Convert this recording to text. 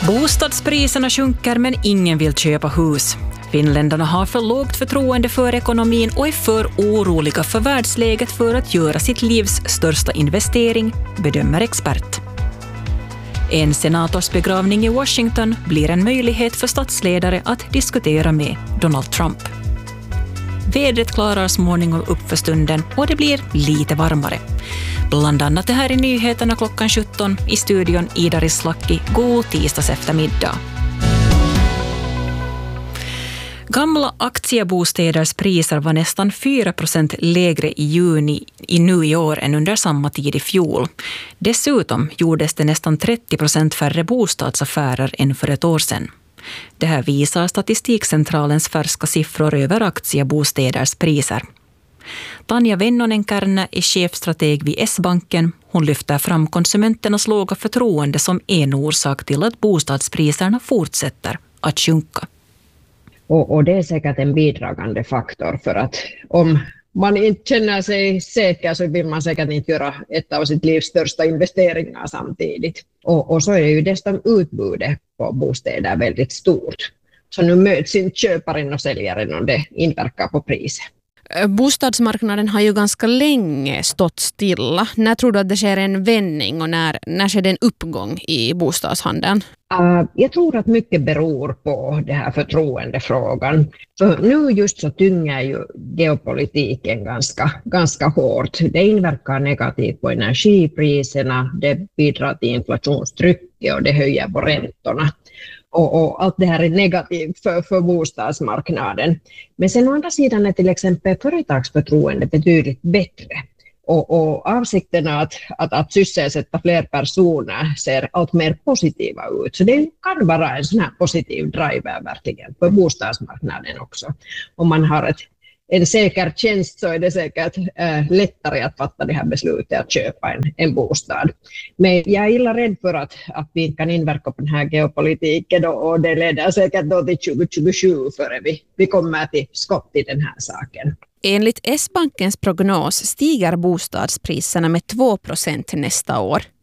Bostadspriserna sjunker men ingen vill köpa hus. Finländarna har för lågt förtroende för ekonomin och är för oroliga för världsläget för att göra sitt livs största investering, bedömer expert. En senatorsbegravning i Washington blir en möjlighet för statsledare att diskutera med Donald Trump. Vädret klarar småningom upp för stunden och det blir lite varmare. Bland annat det här i nyheterna klockan 17 i studion Ida Rislaki. God tisdags eftermiddag. Gamla aktiebostäders priser var nästan 4% lägre i juni nu i år än under samma tid i fjol. Dessutom gjordes det nästan 30% färre bostadsaffärer än för ett år sedan. Det här visar Statistikcentralens färska siffror över aktiebostäders priser. Tanja Vennonen-Kärnä är chefstrateg vid S-banken. Hon lyfter fram konsumenternas låga förtroende som en orsak till att bostadspriserna fortsätter att sjunka. Och det är säkert en bidragande faktor, för att om man inte känner sig säker så vill man säkert inte göra ett av sitt livs största investeringar samtidigt. Och så är ju dessutom utbudet på bostäder väldigt stort. Så nu möts inte köparen och säljaren och det inverkar på priset. Bostadsmarknaden har ju ganska länge stått stilla. När tror du att det sker en vändning och när sker det en uppgång i bostadshandeln? Jag tror att mycket beror på det här förtroendefrågan. Så nu just så tynger ju geopolitiken ganska hårt. Det inverkar negativt på energipriserna, det bidrar till inflationstrycket och det höjer på räntorna. Och allt det här är negativt för bostadsmarknaden. Men sen å andra sidan är till exempel företagsförtroende betydligt bättre. Och avsikterna att sysselsätta fler personer ser allt mer positiva ut. Så det kan vara en sån här positiv driver verkligen på bostadsmarknaden också. Om man har en säker tjänst så är det säkert lättare att fatta det här beslutet att köpa en bostad. Men jag är illa rädd för att vi kan inverka på den här geopolitiken och det leder säkert då till 2027 före vi kommer till skott i den här saken. Enligt S-bankens prognos stiger bostadspriserna med 2% nästa år.